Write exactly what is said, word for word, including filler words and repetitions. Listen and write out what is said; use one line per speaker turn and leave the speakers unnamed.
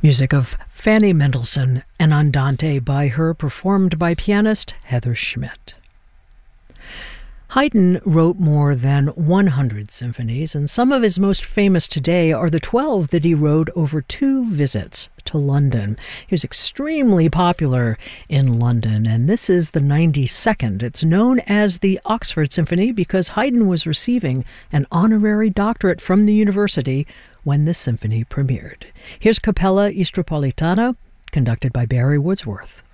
Music of Fanny Mendelssohn and Andante by her, performed by pianist Heather Schmidt. Haydn wrote more than one hundred symphonies, and some of his most famous today are the twelve that he wrote over two visits to London. He was extremely popular in London, and this is the ninety-second. It's known as the Oxford Symphony because Haydn was receiving an honorary doctorate from the university when the symphony premiered. Here's Capella Istropolitana, conducted by Barry Woodsworth.